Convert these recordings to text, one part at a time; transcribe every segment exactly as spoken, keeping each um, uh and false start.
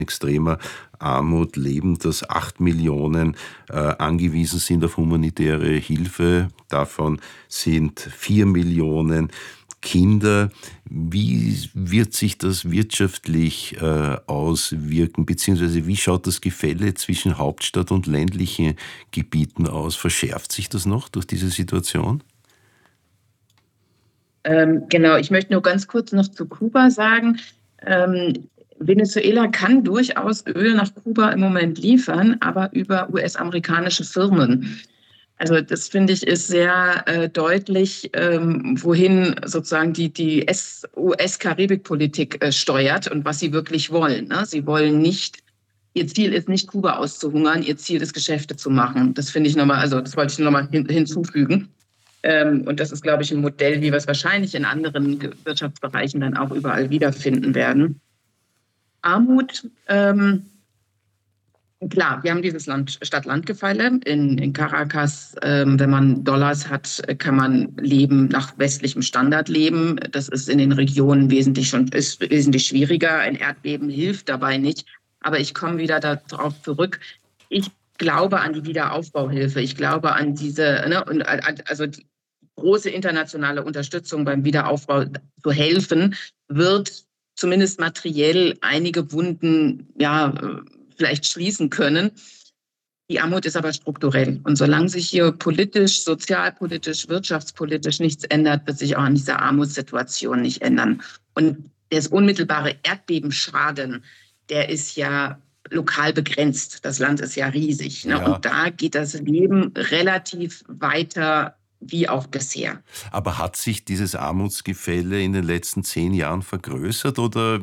extremer Armut leben, dass acht Millionen äh, angewiesen sind auf humanitäre Hilfe. Davon sind vier Millionen Kinder. Wie wird sich das wirtschaftlich äh, auswirken, beziehungsweise wie schaut das Gefälle zwischen Hauptstadt und ländlichen Gebieten aus? Verschärft sich das noch durch diese Situation? Ähm, genau, ich möchte nur ganz kurz noch zu Kuba sagen. Ähm, Venezuela kann durchaus Öl nach Kuba im Moment liefern, aber über U S-amerikanische Firmen. Also das finde ich ist sehr äh, deutlich, ähm, wohin sozusagen die, die U S-Karibik-Politik äh, steuert und was sie wirklich wollen. Ne? Sie wollen nicht, ihr Ziel ist nicht, Kuba auszuhungern, ihr Ziel ist, Geschäfte zu machen. Das finde ich nochmal, also das wollte ich nochmal hin, hinzufügen. Ähm, und das ist, glaube ich, ein Modell, wie wir es wahrscheinlich in anderen Wirtschaftsbereichen dann auch überall wiederfinden werden. Armut, ähm, klar, wir haben dieses Land, Stadt-Land-Gefälle. In, in Caracas, ähm, wenn man Dollars hat, kann man leben nach westlichem Standard leben. Das ist in den Regionen wesentlich schon ist wesentlich schwieriger. Ein Erdbeben hilft dabei nicht. Aber ich komme wieder darauf zurück. Ich glaube an die Wiederaufbauhilfe. Ich glaube an diese, ne, und also die große internationale Unterstützung beim Wiederaufbau zu helfen, wird zumindest materiell einige Wunden, ja, vielleicht schließen können. Die Armut ist aber strukturell. Und solange sich hier politisch, sozialpolitisch, wirtschaftspolitisch nichts ändert, wird sich auch an dieser Armutssituation nicht ändern. Und das unmittelbare Erdbebenschaden, der ist ja lokal begrenzt. Das Land ist ja riesig. Ne? Ja. Und da geht das Leben relativ weiter wie auch bisher. Aber hat sich dieses Armutsgefälle in den letzten zehn Jahren vergrößert oder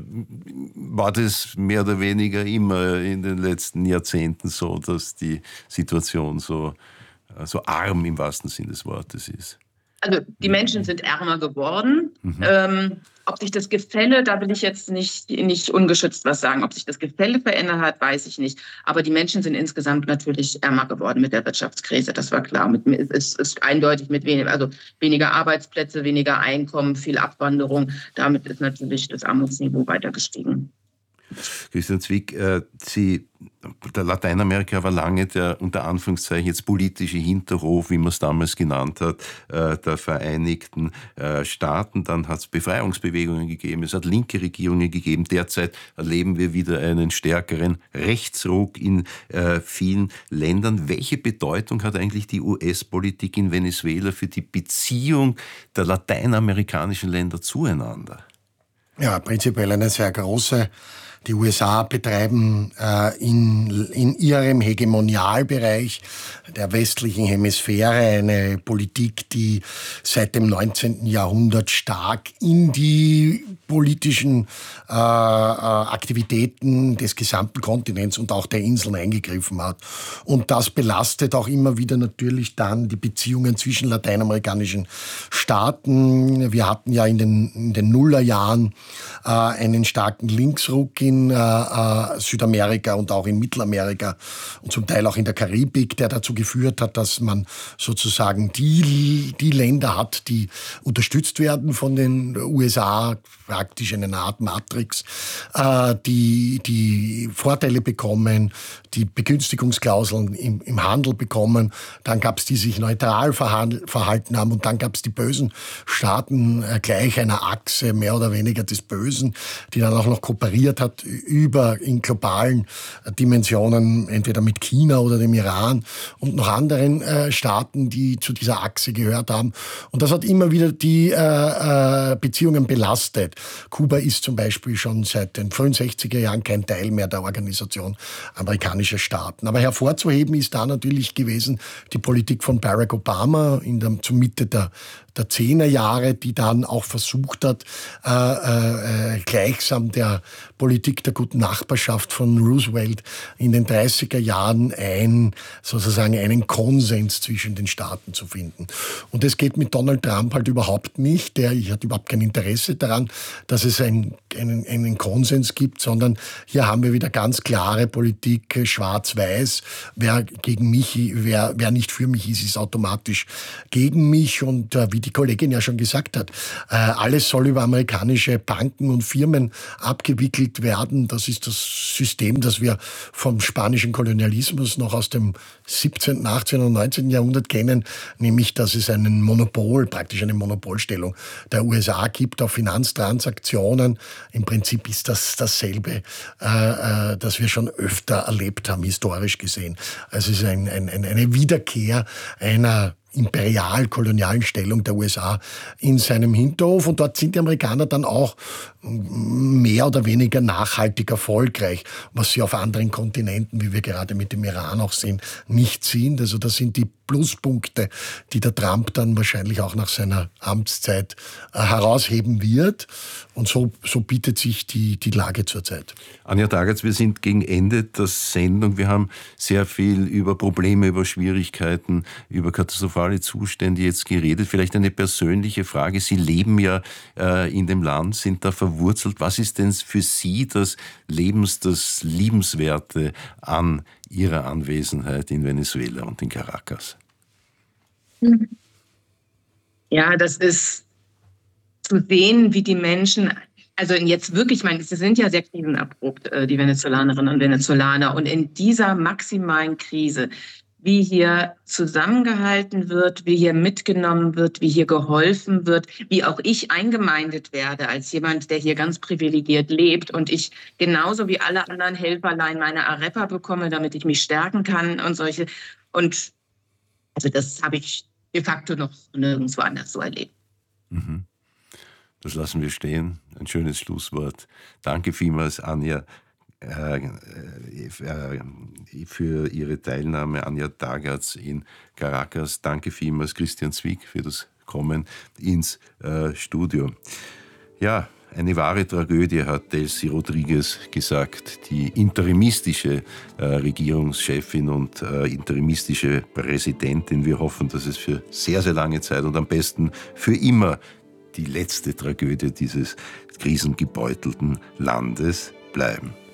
war das mehr oder weniger immer in den letzten Jahrzehnten so, dass die Situation so, so arm im wahrsten Sinne des Wortes ist? Also die Menschen sind ärmer geworden. Mhm. Ähm, ob sich das Gefälle, da will ich jetzt nicht, nicht ungeschützt was sagen, ob sich das Gefälle verändert hat, weiß ich nicht. Aber die Menschen sind insgesamt natürlich ärmer geworden mit der Wirtschaftskrise, das war klar. Mit, es ist eindeutig mit weniger, also weniger Arbeitsplätze, weniger Einkommen, viel Abwanderung. Damit ist natürlich das Armutsniveau weiter gestiegen. Christian Zwick, äh, Sie, der Lateinamerika war lange der unter Anführungszeichen jetzt politische Hinterhof, wie man es damals genannt hat, äh, der Vereinigten äh, Staaten. Dann hat es Befreiungsbewegungen gegeben, es hat linke Regierungen gegeben. Derzeit erleben wir wieder einen stärkeren Rechtsruck in äh, vielen Ländern. Welche Bedeutung hat eigentlich die U S-Politik in Venezuela für die Beziehung der lateinamerikanischen Länder zueinander? Ja, prinzipiell eine sehr große. Die U S A betreiben äh, in, in ihrem Hegemonialbereich der westlichen Hemisphäre eine Politik, die seit dem neunzehnten Jahrhundert stark in die politischen äh, Aktivitäten des gesamten Kontinents und auch der Inseln eingegriffen hat. Und das belastet auch immer wieder natürlich dann die Beziehungen zwischen lateinamerikanischen Staaten. Wir hatten ja in den, in den Nullerjahren äh, einen starken Linksruck in äh, Südamerika und auch in Mittelamerika und zum Teil auch in der Karibik, der dazu geführt hat, dass man sozusagen die, die Länder hat, die unterstützt werden von den U S A, praktisch eine Art Matrix, äh, die, die Vorteile bekommen, die Begünstigungsklauseln im, im Handel bekommen. Dann gab es die, die sich neutral verhalten haben und dann gab es die bösen Staaten äh, gleich einer Achse, mehr oder weniger des Bösen, die dann auch noch kooperiert hat über in globalen äh, Dimensionen, entweder mit China oder dem Iran und noch anderen äh, Staaten, die zu dieser Achse gehört haben. Und das hat immer wieder die äh, äh, Beziehungen belastet. Kuba ist zum Beispiel schon seit den frühen sechziger Jahren kein Teil mehr der Organisation amerikanischer Staaten. Aber hervorzuheben ist da natürlich gewesen die Politik von Barack Obama in der, zur Mitte der der Zehnerjahre, die dann auch versucht hat, äh, äh, gleichsam der Politik der guten Nachbarschaft von Roosevelt in den dreißiger Jahren ein, sozusagen einen Konsens zwischen den Staaten zu finden. Und das geht mit Donald Trump halt überhaupt nicht. Der hat überhaupt kein Interesse daran, dass es ein, einen, einen Konsens gibt, sondern hier haben wir wieder ganz klare Politik, schwarz-weiß. Wer gegen mich, wer, wer nicht für mich ist, ist automatisch gegen mich. Und äh, wie die die Kollegin ja schon gesagt hat, äh, alles soll über amerikanische Banken und Firmen abgewickelt werden. Das ist das System, das wir vom spanischen Kolonialismus noch aus dem siebzehnten., achtzehnten und neunzehnten Jahrhundert kennen, nämlich dass es einen Monopol, praktisch eine Monopolstellung der U S A gibt auf Finanztransaktionen. Im Prinzip ist das dasselbe, äh, äh, das wir schon öfter erlebt haben, historisch gesehen. Also es ist ein, ein, eine Wiederkehr einer imperial-kolonialen Stellung der U S A in seinem Hinterhof. Und dort sind die Amerikaner dann auch mehr oder weniger nachhaltig erfolgreich, was sie auf anderen Kontinenten, wie wir gerade mit dem Iran auch sehen, nicht sind. Also das sind die Pluspunkte, die der Trump dann wahrscheinlich auch nach seiner Amtszeit äh, herausheben wird. Und so, so bietet sich die, die Lage zurzeit. Anja Tagatz, wir sind gegen Ende der Sendung. Wir haben sehr viel über Probleme, über Schwierigkeiten, über katastrophale Zustände jetzt geredet. Vielleicht eine persönliche Frage. Sie leben ja äh, in dem Land, sind da verwurzelt. Was ist denn für Sie das Lebens-, das Liebenswerte an Ihrer Anwesenheit in Venezuela und in Caracas? Ja, das ist zu sehen, wie die Menschen, also jetzt wirklich, ich meine, sie sind ja sehr krisenerprobt, die Venezolanerinnen und Venezolaner. Und in dieser maximalen Krise, wie hier zusammengehalten wird, wie hier mitgenommen wird, wie hier geholfen wird, wie auch ich eingemeindet werde als jemand, der hier ganz privilegiert lebt und ich genauso wie alle anderen Helferlein meine Arepa bekomme, damit ich mich stärken kann und solche. Und also das habe ich de facto noch nirgendwo anders so erlebt. Mhm. Das lassen wir stehen. Ein schönes Schlusswort. Danke vielmals, Anja, äh, äh, für Ihre Teilnahme, Anja Tagatz in Caracas. Danke vielmals, Christian Zwick, für das Kommen ins äh, Studio. Ja, eine wahre Tragödie, hat Delcy Rodriguez gesagt, die interimistische äh, Regierungschefin und äh, interimistische Präsidentin. Wir hoffen, dass es für sehr, sehr lange Zeit und am besten für immer die letzte Tragödie dieses krisengebeutelten Landes bleiben.